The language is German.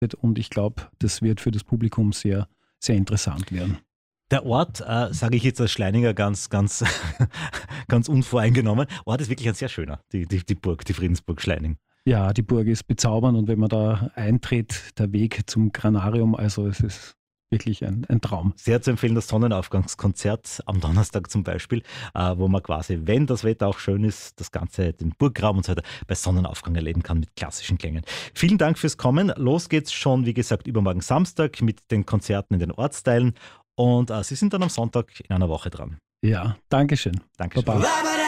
und ich glaube, das wird für das Publikum sehr, sehr interessant werden. Der Ort, sage ich jetzt als Schleininger ganz, ganz, ganz unvoreingenommen, Ort ist wirklich ein sehr schöner, die Burg, die Friedensburg Schleining. Ja, die Burg ist bezaubernd und wenn man da eintritt, der Weg zum Granarium, also es ist wirklich ein Traum. Sehr zu empfehlen, das Sonnenaufgangskonzert am Donnerstag zum Beispiel, wo man quasi, wenn das Wetter auch schön ist, das Ganze, den Burggraben und so weiter, bei Sonnenaufgang erleben kann mit klassischen Klängen. Vielen Dank fürs Kommen. Los geht's schon, wie gesagt, übermorgen Samstag mit den Konzerten in den Ortsteilen und Sie sind dann am Sonntag in einer Woche dran. Ja, Dankeschön. Dankeschön. Baba.